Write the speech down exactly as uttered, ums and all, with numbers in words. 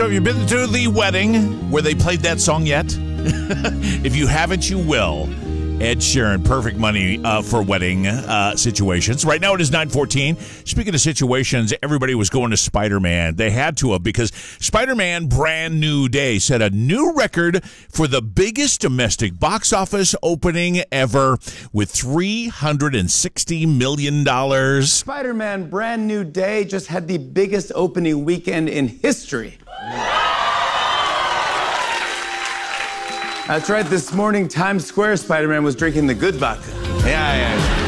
Have you been to the wedding where they played that song yet? If you haven't, you will. Ed Sheeran, perfect money uh, for wedding uh, situations. Right now it is nine fourteen. Speaking of situations, everybody was going to Spider-Man. They had to have, because Spider-Man Brand New Day set a new record for the biggest domestic box office opening ever with three hundred sixty million dollars. Spider-Man Brand New Day just had the biggest opening weekend in history. That's right, this morning, Times Square, Spider-Man was drinking the good vodka. Yeah, yeah.